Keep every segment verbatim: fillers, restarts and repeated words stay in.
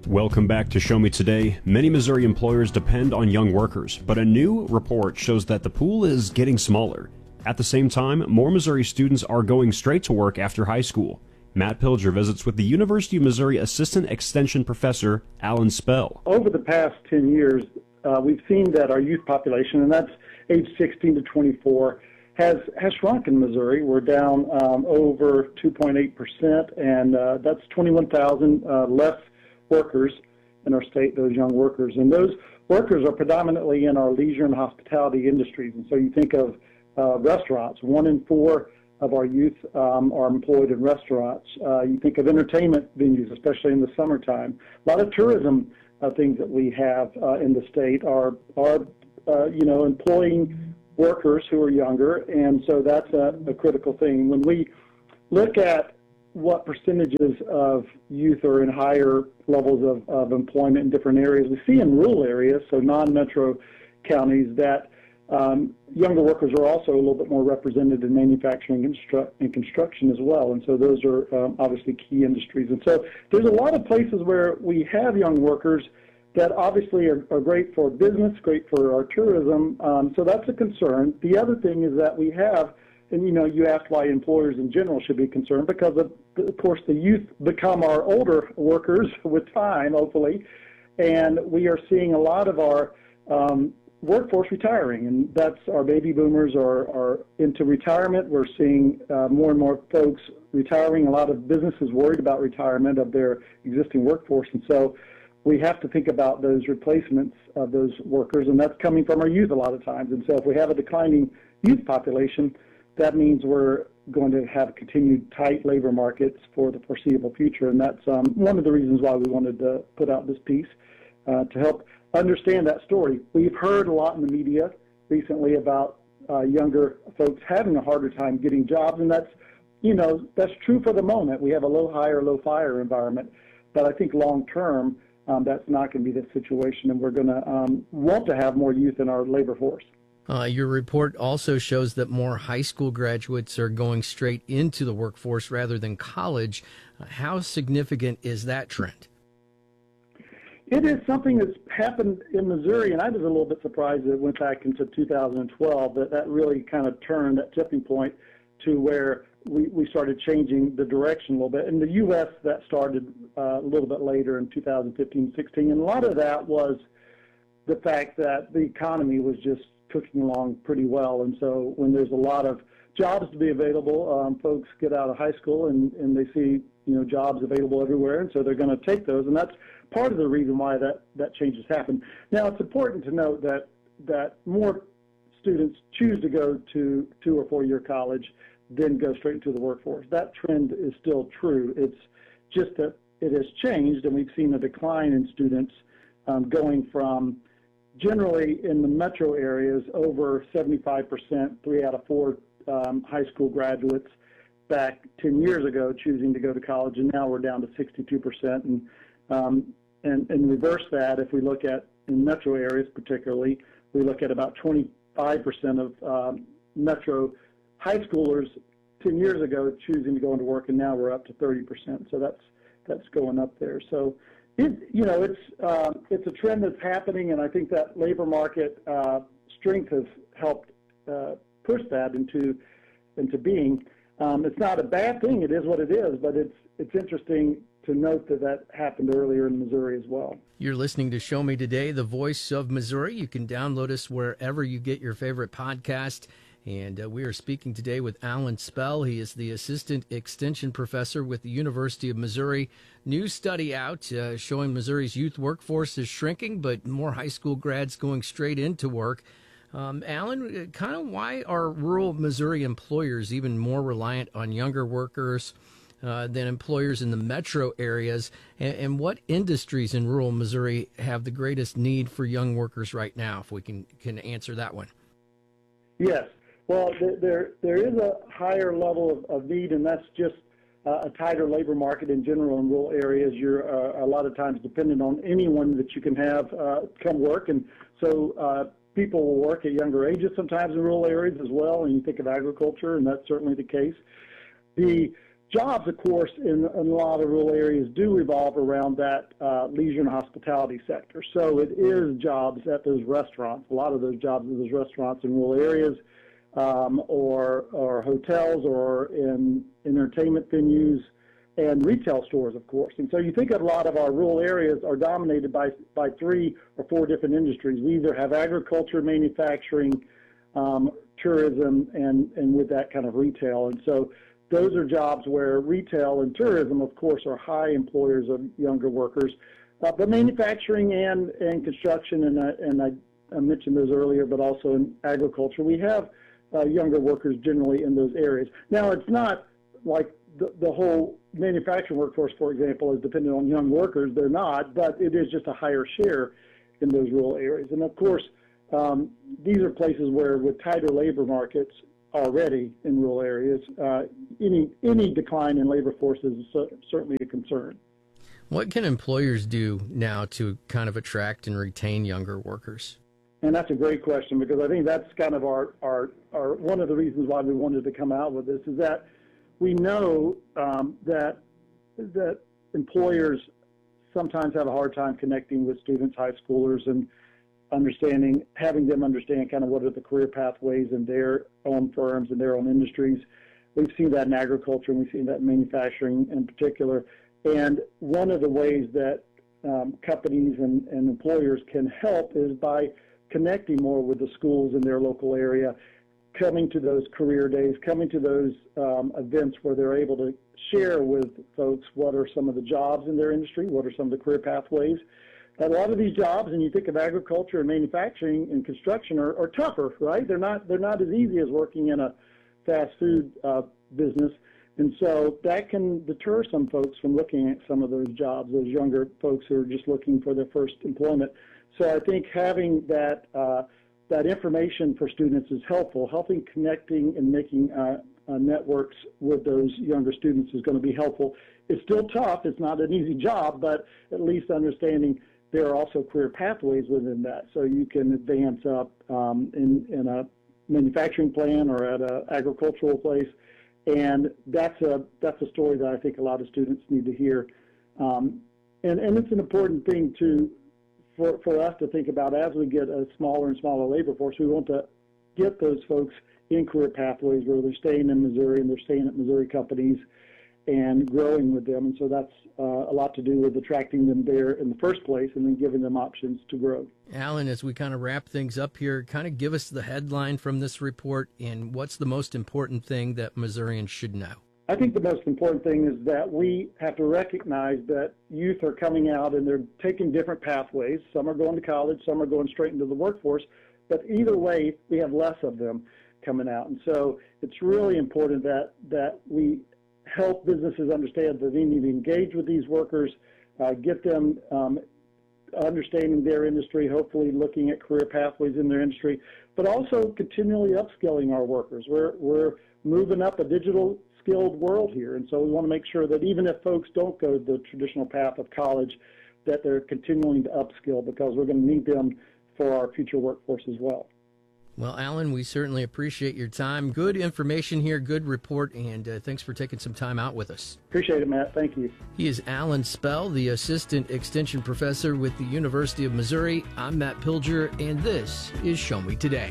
Welcome back to Show Me Today. Many Missouri employers depend on young workers, but a new report shows that the pool is getting smaller. At the same time, more Missouri students are going straight to work after high school. Matt Pilger visits with the University of Missouri Assistant Extension Professor Alan Spell. Over the past ten years, uh, we've seen that our youth population, and that's age sixteen to twenty-four, has has shrunk in Missouri. We're down um, over two point eight percent, and uh, that's twenty-one thousand uh, less workers in our state, those young workers. And those workers are predominantly in our leisure and hospitality industries. And so you think of uh, restaurants. One in four of our youth um, are employed in restaurants. Uh, you think of entertainment venues, especially in the summertime. A lot of tourism uh, things that we have uh, in the state are, are uh, you know, employing workers who are younger, and so that's a, a critical thing. When we look at what percentages of youth are in higher levels of, of employment in different areas, we see in rural areas, so non-metro counties, that um, younger workers are also a little bit more represented in manufacturing and, constru- and construction as well, and so those are um, obviously key industries. And so there's a lot of places where we have young workers that obviously are, are great for business, great for our tourism, um, so that's a concern. The other thing is that we have, and you know, you asked why employers in general should be concerned, because of, of course the youth become our older workers with time, hopefully, and we are seeing a lot of our um, workforce retiring, and that's our baby boomers are, are into retirement. We're seeing uh, more and more folks retiring. A lot of businesses worried about retirement of their existing workforce, and so we have to think about those replacements of those workers, and that's coming from our youth a lot of times. And so if we have a declining youth population, that means we're going to have continued tight labor markets for the foreseeable future, and that's um, one of the reasons why we wanted to put out this piece uh, to help understand that story. We've heard a lot in the media recently about uh, younger folks having a harder time getting jobs, and that's, you know, that's true for the moment. We have a low hire, low fire environment, but I think long term, um, that's not going to be the situation, and we're going to um, want to have more youth in our labor force. Uh, your report also shows that more high school graduates are going straight into the workforce rather than college. Uh, how significant is that trend? It is something that's happened in Missouri, and I was a little bit surprised that it went back into two thousand twelve, that that really kind of turned that tipping point to where we, we started changing the direction a little bit. In the U S, that started uh, a little bit later in two thousand fifteen, sixteen, and a lot of that was the fact that the economy was just cooking along pretty well. And so when there's a lot of jobs to be available, um, folks get out of high school and, and they see, you know, jobs available everywhere, and so they're going to take those. And that's part of the reason why that, that change has happened. Now, it's important to note that, that more students choose to go to two or four-year college than go straight into the workforce. That trend is still true. It's just that it has changed, and we've seen a decline in students um, going from generally in the metro areas over seventy-five percent, three out of four um, high school graduates back ten years ago choosing to go to college, and now we're down to sixty-two percent. And, um, and, and reverse that, if we look at in metro areas particularly, we look at about twenty-five percent of um, metro high schoolers ten years ago choosing to go into work, and now we're up to thirty percent. So that's that's going up there. So It, you know, it's uh, it's a trend that's happening, and I think that labor market uh, strength has helped uh, push that into into being. Um, it's not a bad thing; it is what it is. But it's it's interesting to note that that happened earlier in Missouri as well. You're listening to Show Me Today, the voice of Missouri. You can download us wherever you get your favorite podcast. And uh, we are speaking today with Alan Spell. He is the Assistant Extension Professor with the University of Missouri. New study out uh, showing Missouri's youth workforce is shrinking, but more high school grads going straight into work. Um, Alan, kind of why are rural Missouri employers even more reliant on younger workers uh, than employers in the metro areas? And, and what industries in rural Missouri have the greatest need for young workers right now, if we can, can answer that one? Yes. Well, there there is a higher level of, of need, and that's just uh, a tighter labor market in general in rural areas. You're uh, a lot of times dependent on anyone that you can have uh, come work, and so uh, people will work at younger ages sometimes in rural areas as well, and you think of agriculture, and that's certainly the case. The jobs, of course, in, in a lot of rural areas do revolve around that uh, leisure and hospitality sector. So it is jobs at those restaurants, a lot of those jobs at those restaurants in rural areas, um, or, or hotels, or in entertainment venues, and retail stores, of course. And so you think a lot of our rural areas are dominated by, by three or four different industries. We either have agriculture, manufacturing, um, tourism, and, and with that kind of retail. And so those are jobs where retail and tourism, of course, are high employers of younger workers. Uh, but manufacturing and, and construction, and, I, and I, I mentioned those earlier, but also in agriculture, we have uh, younger workers generally in those areas. Now, it's not like the, the whole manufacturing workforce, for example, is dependent on young workers. They're not, but it is just a higher share in those rural areas. And, of course, um, these are places where with tighter labor markets already in rural areas, uh, any any decline in labor force is certainly a concern. What can employers do now to kind of attract and retain younger workers? And that's a great question, because I think that's kind of our, our, our one of the reasons why we wanted to come out with this, is that we know um, that that employers sometimes have a hard time connecting with students, high schoolers, and understanding, having them understand kind of what are the career pathways in their own firms and their own industries. We've seen that in agriculture, and we've seen that in manufacturing in particular. And one of the ways that um, companies and, and employers can help is by connecting more with the schools in their local area, coming to those career days, coming to those um, events where they're able to share with folks what are some of the jobs in their industry, what are some of the career pathways. A lot of these jobs, and you think of agriculture and manufacturing and construction, are, are tougher, right? They're not they're not as easy as working in a fast food uh, business, and so that can deter some folks from looking at some of those jobs, those younger folks who are just looking for their first employment. So I think having that uh, that information for students is helpful. Helping connecting and making uh, uh, networks with those younger students is going to be helpful. It's still tough. It's not an easy job, but at least understanding there are also career pathways within that, so you can advance up um, in, in a manufacturing plant or at an agricultural place, and that's a that's a story that I think a lot of students need to hear, um, and and it's an important thing to for for us to think about as we get a smaller and smaller labor force. We want to get those folks in career pathways where they're staying in Missouri and they're staying at Missouri companies and growing with them. And so that's uh, a lot to do with attracting them there in the first place and then giving them options to grow. Alan, as we kind of wrap things up here, kind of give us the headline from this report and what's the most important thing that Missourians should know? I think the most important thing is that we have to recognize that youth are coming out and they're taking different pathways. Some are going to college, some are going straight into the workforce, but either way, we have less of them coming out. And so it's really important that, that we help businesses understand that they need to engage with these workers, uh, get them um, understanding their industry, hopefully looking at career pathways in their industry, but also continually upskilling our workers. We're, we're moving up a digital skilled world here, and so we want to make sure that even if folks don't go the traditional path of college, that they're continuing to upskill, because we're going to need them for our future workforce as well. Well, Alan, we certainly appreciate your time. Good information here, good report, and uh, thanks for taking some time out with us. Appreciate it, Matt. Thank you. He is Alan Spell, the Assistant Extension Professor with the University of Missouri. I'm Matt Pilger, and this is Show Me Today.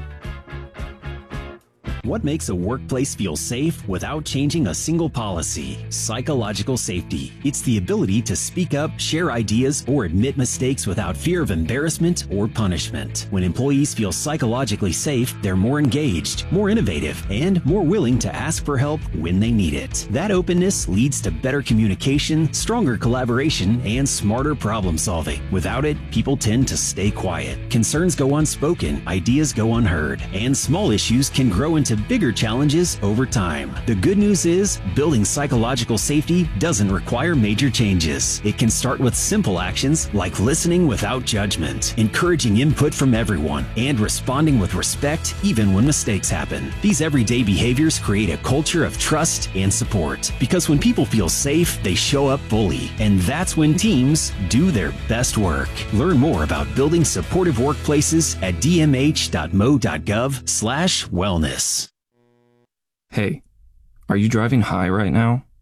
What makes a workplace feel safe without changing a single policy? Psychological safety. It's the ability to speak up, share ideas, or admit mistakes without fear of embarrassment or punishment. When employees feel psychologically safe, they're more engaged, more innovative, and more willing to ask for help when they need it. That openness leads to better communication, stronger collaboration, and smarter problem solving. Without it, people tend to stay quiet. Concerns go unspoken, ideas go unheard, and small issues can grow into bigger challenges over time. The good news is, building psychological safety doesn't require major changes. It can start with simple actions like listening without judgment, encouraging input from everyone, and responding with respect even when mistakes happen. These everyday behaviors create a culture of trust and support, because when people feel safe, they show up fully, and that's when teams do their best work. Learn more about building supportive workplaces at d m h dot mo dot gov slash wellness. Hey, are you driving high right now?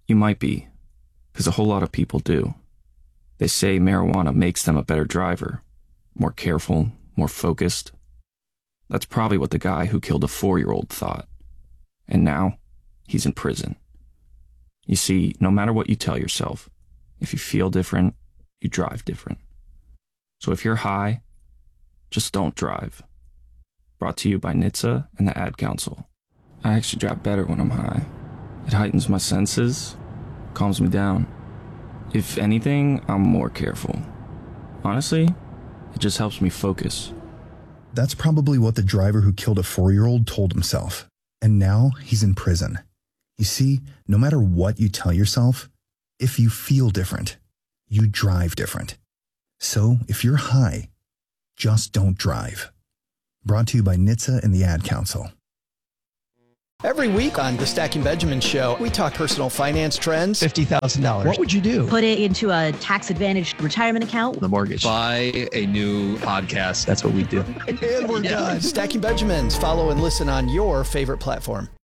You might be, because a whole lot of people do. They say marijuana makes them a better driver, more careful, more focused. That's probably what the guy who killed a four-year-old thought. And now, he's in prison. You see, no matter what you tell yourself, if you feel different, you drive different. So if you're high, just don't drive. Brought to you by N H T S A and the Ad Council. I actually drive better when I'm high. It heightens my senses, calms me down. If anything, I'm more careful. Honestly, it just helps me focus. That's probably what the driver who killed a four-year-old told himself. And now he's in prison. You see, no matter what you tell yourself, if you feel different, you drive different. So if you're high, just don't drive. Brought to you by N H T S A and the Ad Council. Every week on the Stacking Benjamin Show, we talk personal finance trends. fifty thousand dollars. What would you do? Put it into a tax-advantaged retirement account. The mortgage. Buy a new podcast. That's what we do. And we're yeah. done. Stacking Benjamins. Follow and listen on your favorite platform.